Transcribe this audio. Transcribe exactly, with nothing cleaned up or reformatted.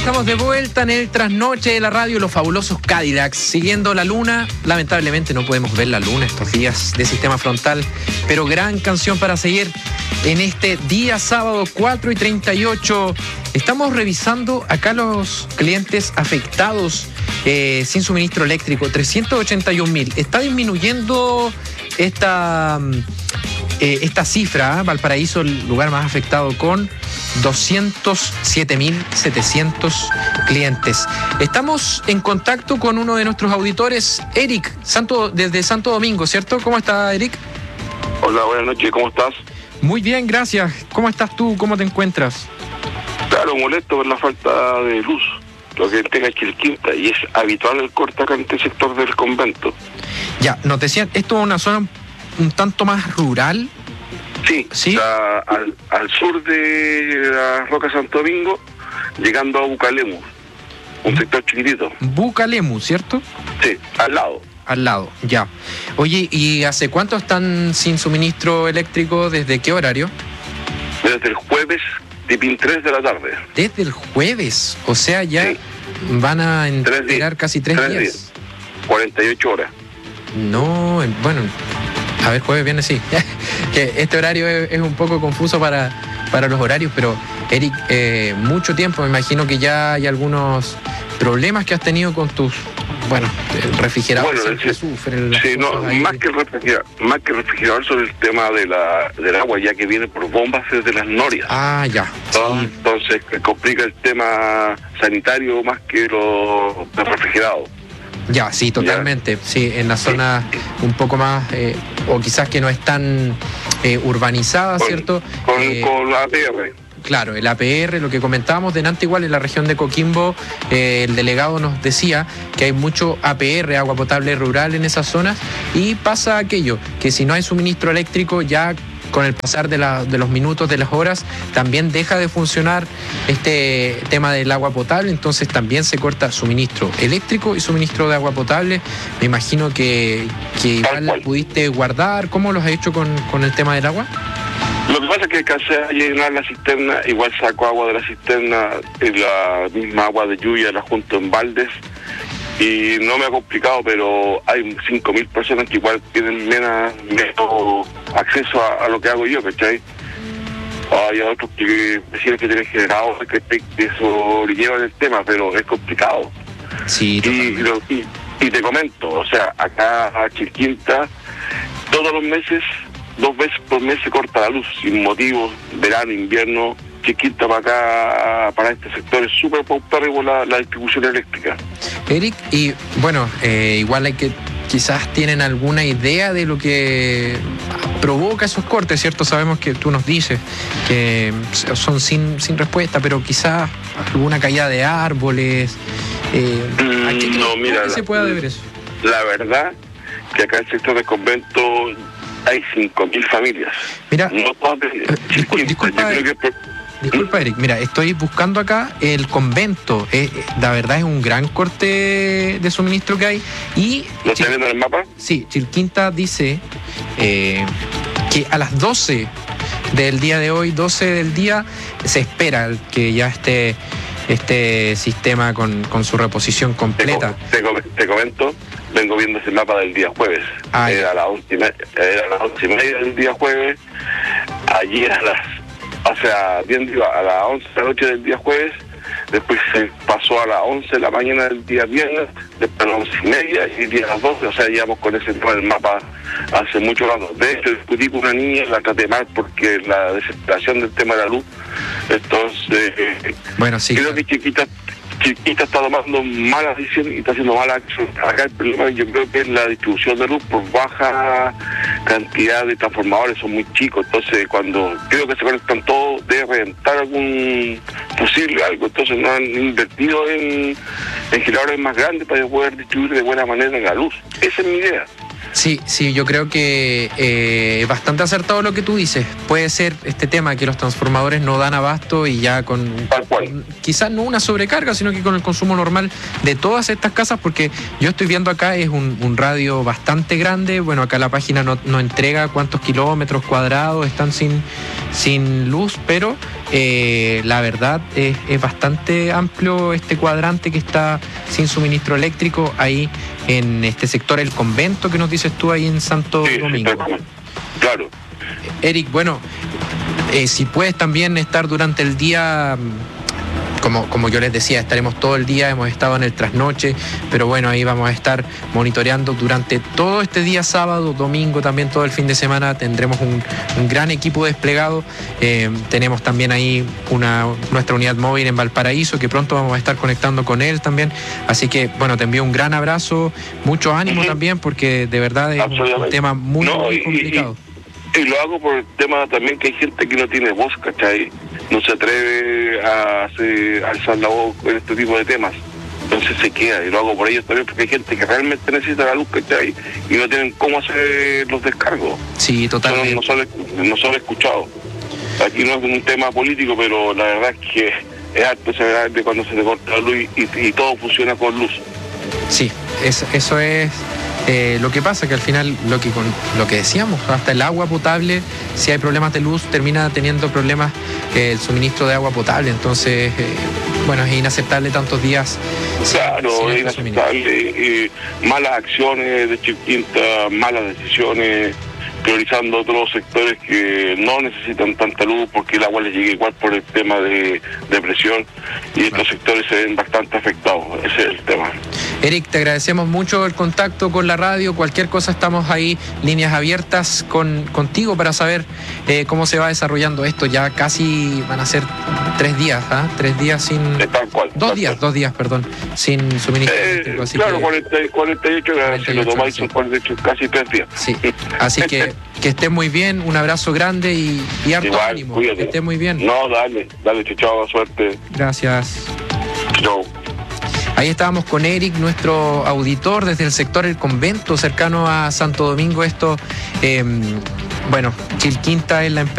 estamos de vuelta en el trasnoche de la radio, los fabulosos Cadillacs, siguiendo la luna. Lamentablemente no podemos ver la luna estos días de sistema frontal, pero gran canción para seguir en este día sábado cuatro y treinta y ocho. Estamos revisando acá los clientes afectados eh, sin suministro eléctrico, trescientos ochenta y un mil. Está disminuyendo esta, eh, esta cifra, ¿eh? Valparaíso, el lugar más afectado, con doscientos siete mil setecientos clientes. Estamos en contacto con uno de nuestros auditores, Eric, Santo, desde Santo Domingo, ¿cierto? ¿Cómo está, Eric? Hola, buenas noches, ¿cómo estás? Muy bien, gracias. ¿Cómo estás tú? ¿Cómo te encuentras? Claro, molesto por la falta de luz, lo que tenga Chilquinta, y es habitual el corte acá en este sector del convento. Ya, nos decían, esto es una zona un tanto más rural. Sí, ¿Sí? Está al, al sur de la Roca Santo Domingo, llegando a Bucalemu, un sector chiquitito. Bucalemu, ¿cierto? Sí, al lado. Al lado, ya. Oye, ¿y hace cuánto están sin suministro eléctrico? ¿Desde qué horario? Desde el jueves, tipín tres de la tarde. Desde el jueves, o sea, ya sí. Van a entregar casi tres, tres días. días. cuarenta y ocho horas. No, bueno, a ver, jueves, viernes, sí. Que este horario es, es un poco confuso para, para los horarios, pero Eric, eh, mucho tiempo, me imagino que ya hay algunos problemas que has tenido con tus, bueno, el refrigerador. Bueno, siempre sufre. Sí, no, más que, el refrigerador, más que el refrigerador sobre el tema de la, del agua, ya que viene por bombas desde las norias. Ah, ya. Entonces, sí. entonces complica el tema sanitario más que lo del refrigerado. Ya, sí, totalmente. Ya. Sí, en la zona un poco más, eh, o quizás que no es tan eh, urbanizada, con, ¿cierto? Con, eh, con la A P R. Claro, el A P R, lo que comentábamos delante, igual en la región de Coquimbo, eh, el delegado nos decía que hay mucho A P R, agua potable rural, en esas zonas, y pasa aquello, que si no hay suministro eléctrico, ya con el pasar de, la, de los minutos, de las horas, también deja de funcionar este tema del agua potable, entonces también se corta suministro eléctrico y suministro de agua potable. Me imagino que, que igual las pudiste guardar. ¿Cómo los has hecho con, con el tema del agua? Lo que pasa es que alcancé a llenar la cisterna, igual saco agua de la cisterna, la misma agua de lluvia la junto en baldes, y no me ha complicado, pero hay cinco mil personas que igual tienen menos, menos acceso a, a lo que hago yo, ¿cachai? Hay otros que deciden que tienen generadores, que eso le llevan el tema, pero es complicado. Sí, y, lo, y, y te comento, o sea, acá a Chilquinta, todos los meses, dos veces por mes se corta la luz, sin motivo, verano, invierno. Chilquinta para acá, para este sector, es súper paupérrimo la, la distribución eléctrica. Eric, y bueno, eh, igual hay que, quizás tienen alguna idea de lo que provoca esos cortes, ¿cierto? Sabemos que tú nos dices que son sin, sin respuesta, pero quizás alguna caída de árboles. Eh, ¿a qué, no, mira, ¿qué se puede deber eso? La verdad que acá en el sector del convento hay cinco mil familias. Mira, no todas de, eh, discul disculpa, yo creo que disculpa, Eric, mira, estoy buscando acá el convento. Eh, la verdad es un gran corte de suministro que hay. Y ¿lo estás viendo en el mapa? Sí, Chilquinta dice eh, que a las doce del día de hoy, doce del día, se espera que ya esté este sistema con, con su reposición completa. Te, te, te comento, vengo viendo ese mapa del día jueves. Ah, era a las once y media, era a las once y media del día jueves. Ayer a las, o sea, bien digo, a las once de la noche del día jueves. Después se pasó a las once de la mañana del día viernes, después a las once y media y día a las doce, o sea, llevamos con ese tema del mapa hace mucho rato. De hecho, discutí con una niña, la traté mal porque la desesperación del tema de la luz. Entonces, bueno, sí, creo que Chiquita, Chiquita está tomando malas decisiones y está haciendo malas acciones. Acá el problema yo creo que es la distribución de luz por baja cantidad de transformadores, son muy chicos, entonces cuando creo que se conectan todos debe reventar algún fusible, algo, entonces no han invertido en, en generadores más grandes para poder distribuir de buena manera la luz. Esa es mi idea. Sí, sí, yo creo que eh, es bastante acertado lo que tú dices. Puede ser este tema que los transformadores no dan abasto y ya con, con quizás no una sobrecarga, sino que con el consumo normal de todas estas casas, porque yo estoy viendo acá es un, un radio bastante grande. Bueno, acá la página no, no entrega cuántos kilómetros cuadrados están sin, sin luz, pero eh, la verdad es, es bastante amplio este cuadrante que está sin suministro eléctrico ahí en este sector, el convento que nos dices tú ahí en Santo sí, Domingo. Claro. Eric, bueno, eh, si puedes también estar durante el día, como, como yo les decía, estaremos todo el día, hemos estado en el trasnoche, pero bueno, ahí vamos a estar monitoreando durante todo este día, sábado, domingo, también todo el fin de semana, tendremos un, un gran equipo desplegado, eh, tenemos también ahí una, nuestra unidad móvil en Valparaíso, que pronto vamos a estar conectando con él también, así que bueno, te envío un gran abrazo, mucho ánimo uh-huh. también, porque de verdad es un tema muy, no, muy complicado. Y, y... Y lo hago por el tema también que hay gente que no tiene voz, ¿cachai? No se atreve a, hacer, a alzar la voz en este tipo de temas. Entonces se queda, y lo hago por ellos también, porque hay gente que realmente necesita la luz, ¿cachai? Y no tienen cómo hacer los descargos. Sí, totalmente. No, no, son, no son escuchados. Aquí no es un tema político, pero la verdad es que es harto de cuando se te corta la luz y, y, y todo funciona con luz. Sí, es, eso es... Eh, lo que pasa que al final, lo que con, lo que decíamos, hasta el agua potable, si hay problemas de luz, termina teniendo problemas eh, el suministro de agua potable. Entonces, eh, bueno, es inaceptable tantos días. Claro, sin, sin es inaceptable. Eh, malas acciones de Chilquinta, malas decisiones, priorizando otros sectores que no necesitan tanta luz porque el agua les llega igual por el tema de, de presión, y estos sectores se ven bastante afectados. Ese es el tema. Eric, te agradecemos mucho el contacto con la radio. Cualquier cosa, estamos ahí, líneas abiertas con contigo para saber eh, cómo se va desarrollando esto. Ya casi van a ser tres días, ¿ah? ¿eh? Tres días sin... Tal cual. Dos tal días, cual. dos días, perdón, sin suministro eh, eléctrico. Así claro, que... cuarenta, cuarenta y ocho, cuarenta y ocho, si lo tomáis son cuarenta y ocho, casi tres días. Sí, así que que estés muy bien, un abrazo grande y, y harto Igual, ánimo. Cuídate. Que estés muy bien. No, dale, dale, chao, suerte. Gracias. Chao. Ahí estábamos con Eric, nuestro auditor desde el sector El Convento, cercano a Santo Domingo. Esto, eh, bueno, Chilquinta es la empresa.